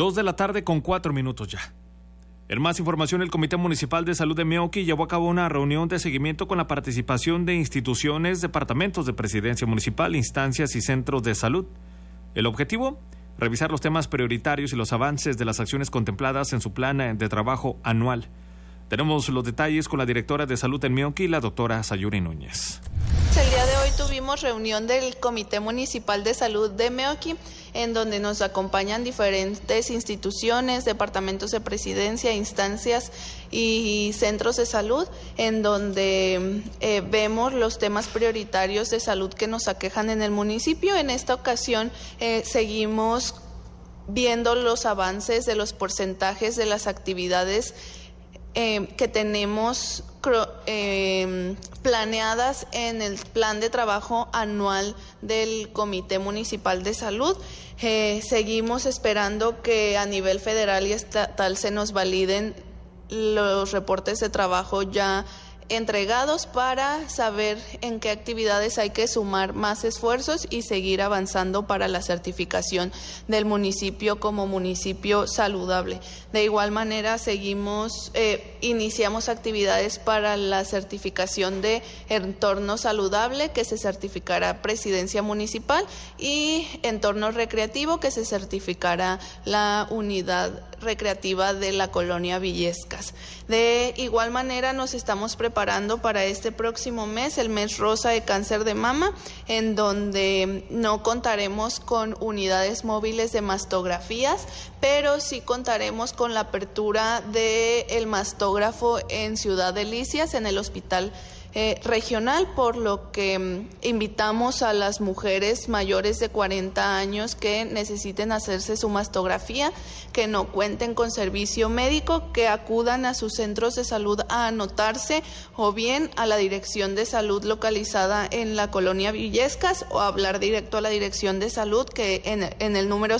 2:04 ya. En más información, el Comité Municipal de Salud de Meoqui llevó a cabo una reunión de seguimiento con la participación de instituciones, departamentos de presidencia municipal, instancias y centros de salud. El objetivo: revisar los temas prioritarios y los avances de las acciones contempladas en su plan de trabajo anual. Tenemos los detalles con la directora de salud en Meoqui, la doctora Sayuri Núñez. El día de hoy tuvimos reunión del Comité Municipal de Salud de Meoqui, en donde nos acompañan diferentes instituciones, departamentos de presidencia, instancias y centros de salud, en donde vemos los temas prioritarios de salud que nos aquejan en el municipio. En esta ocasión seguimos viendo los avances de los porcentajes de las actividades que tenemos planeadas en el plan de trabajo anual del Comité Municipal de Salud. Seguimos esperando que a nivel federal y estatal se nos validen los reportes de trabajo ya entregados para saber en qué actividades hay que sumar más esfuerzos y seguir avanzando para la certificación del municipio como municipio saludable. De igual manera, iniciamos actividades para la certificación de entorno saludable, que se certificará Presidencia Municipal, y entorno recreativo, que se certificará la unidad recreativa de la colonia Villescas. De igual manera, nos estamos preparando para este próximo mes, el mes rosa de cáncer de mama, en donde no contaremos con unidades móviles de mastografías, pero sí contaremos con la apertura del mastógrafo en Ciudad Delicias, en el hospital regional, por lo que invitamos a las mujeres mayores de 40 años que necesiten hacerse su mastografía, que no cuenten con servicio médico, que acudan a sus centros de salud a anotarse, o bien a la dirección de salud localizada en la colonia Villescas, o hablar directo a la dirección de salud, que en el número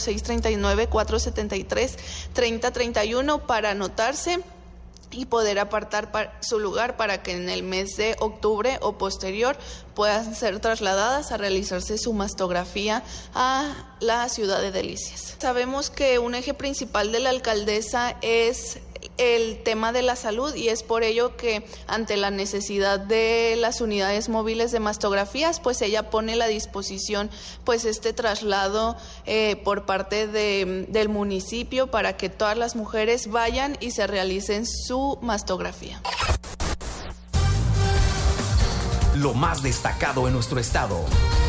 639-473-3031, para anotarse y poder apartar su lugar para que en el mes de octubre o posterior puedan ser trasladadas a realizarse su mastografía a la Ciudad de Delicias. Sabemos que un eje principal de la alcaldesa es el tema de la salud, y es por ello que ante la necesidad de las unidades móviles de mastografías, pues ella pone a la disposición pues este traslado por parte del municipio para que todas las mujeres vayan y se realicen su mastografía. Lo más destacado en nuestro estado.